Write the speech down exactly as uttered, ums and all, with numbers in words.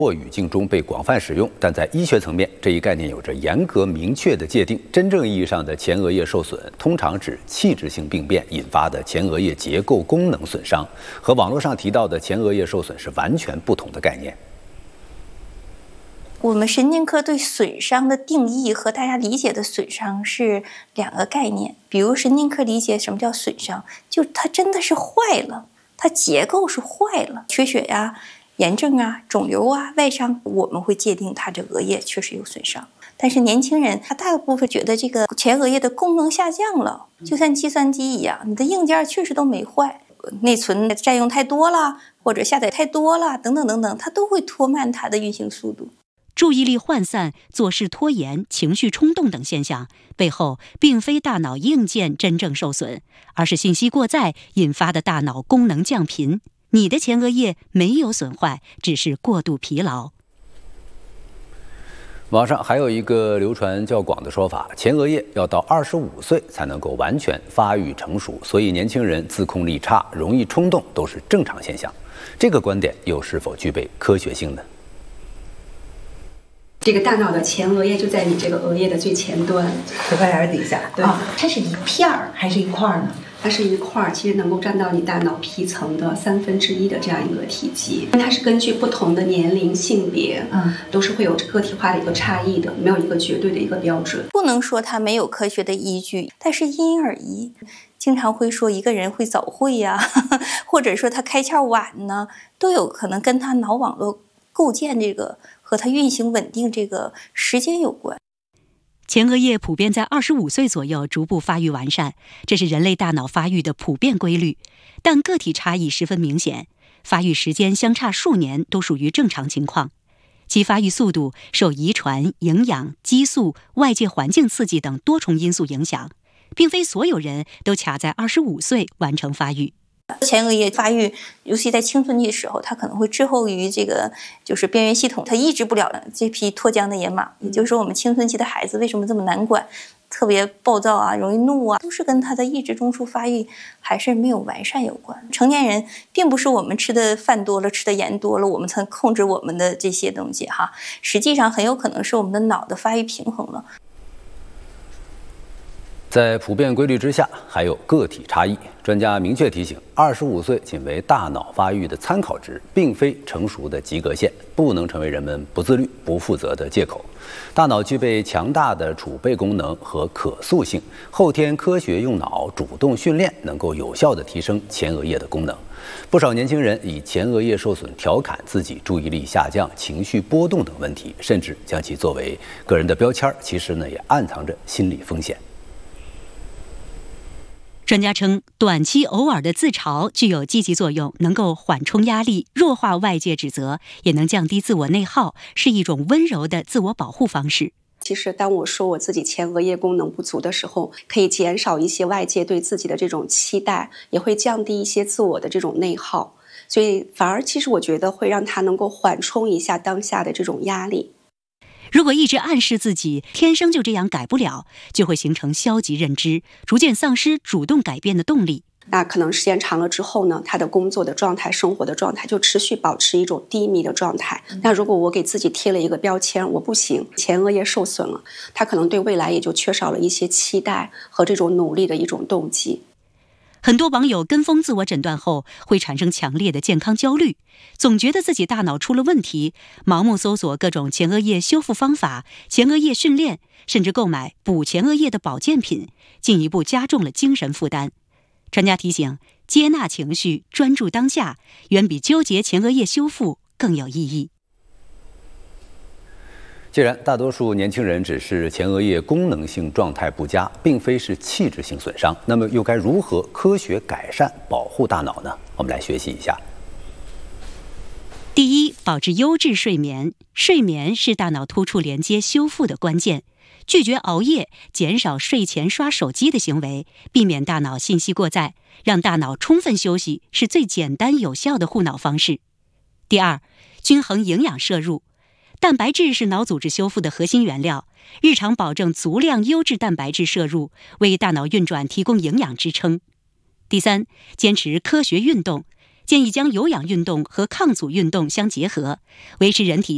或语境中被广泛使用，但在医学层面，这一概念有着严格明确的界定。真正意义上的前额叶受损，通常指器质性病变引发的前额叶结构功能损伤，和网络上提到的前额叶受损是完全不同的概念。 我们神经科对损伤的定义和大家理解的损伤是两个概念。比如神经科理解什么叫损伤，就它真的是坏了，它结构是坏了，缺血呀、炎症啊、肿瘤啊、外伤，我们会界定它这额叶确实有损伤。但是年轻人他大部分觉得这个前额叶的功能下降了，就像计算机一样，你的硬件确实都没坏，内存占用太多了，或者下载太多了，等等等等，它都会拖慢它的运行速度。 注意力涣散、做事拖延、情绪冲动等现象背后，并非大脑硬件真正受损，而是信息过载引发的大脑功能降频。你的前额叶没有损坏，只是过度疲劳。 网上还有一个流传较广的说法，前额叶要到二十五岁才能够完全发育成熟，所以年轻人自控力差、容易冲动都是正常现象。这个观点又是否具备科学性呢？ 这个大脑的前额叶就在你这个额叶的最前端， 这块眼底下。 对、 啊，它是一片儿还是一块儿呢？ 它是一块儿，其实能够占到你大脑皮层的三分之一的这样一个体积。它是根据不同的年龄、性别，嗯，都是会有个体化的一个差异的，没有一个绝对的一个标准。 不能说它没有科学的依据，但是因人而异。经常会说一个人会早慧呀、啊，或者说他开窍晚呢，都有可能跟他脑网络构建这个和它运行稳定这个时间有关。 前额叶普遍在二十五岁左右逐步发育完善，这是人类大脑发育的普遍规律，但个体差异十分明显，发育时间相差数年都属于正常情况。其发育速度受遗传、营养、激素、外界环境刺激等多重因素影响，并非所有人都卡在二十五岁完成发育。 前额叶发育，尤其在青春期的时候，它可能会滞后于这个就是边缘系统，它抑制不了这匹脱缰的野马。也就是说，我们青春期的孩子为什么这么难管，特别暴躁啊，容易怒啊，都是跟他的抑制中枢发育还是没有完善有关。成年人并不是我们吃的饭多了、吃的盐多了，我们才控制我们的这些东西哈，实际上很有可能是我们的脑的发育平衡了。 在普遍规律之下，还有个体差异。专家明确提醒，二十五岁仅为大脑发育的参考值，并非成熟的及格线，不能成为人们不自律、不负责的借口。大脑具备强大的储备功能和可塑性，后天科学用脑、主动训练，能够有效地提升前额叶的功能。不少年轻人以前额叶受损调侃自己注意力下降、情绪波动等问题，甚至将其作为个人的标签，其实呢，也暗藏着心理风险。 专家称，短期偶尔的自嘲具有积极作用，能够缓冲压力、弱化外界指责，也能降低自我内耗，是一种温柔的自我保护方式。 其实当我说我自己前额叶功能不足的时候，可以减少一些外界对自己的这种期待，也会降低一些自我的这种内耗，所以反而其实我觉得会让它能够缓冲一下当下的这种压力。 如果一直暗示自己天生就这样改不了，就会形成消极认知，逐渐丧失主动改变的动力。 那可能时间长了之后呢，他的工作的状态、生活的状态就持续保持一种低迷的状态。那如果我给自己贴了一个标签，我不行，前额叶受损了，他可能对未来也就缺少了一些期待和这种努力的一种动机。 很多网友跟风自我诊断后，会产生强烈的健康焦虑，总觉得自己大脑出了问题，盲目搜索各种前额叶修复方法、前额叶训练，甚至购买补前额叶的保健品，进一步加重了精神负担。专家提醒，接纳情绪，专注当下，远比纠结前额叶修复更有意义。 既然大多数年轻人只是前额叶功能性状态不佳，并非是器质性损伤，那么又该如何科学改善保护大脑呢？我们来学习一下。 第一，保持优质睡眠。睡眠是大脑突触连接修复的关键。拒绝熬夜，减少睡前刷手机的行为，避免大脑信息过载，让大脑充分休息，是最简单有效的护脑方式。第二，均衡营养摄入。蛋白质是脑组织修复的核心原料，日常保证足量优质蛋白质摄入，为大脑运转提供营养支撑。第三，坚持科学运动，建议将有氧运动和抗阻运动相结合，维持人体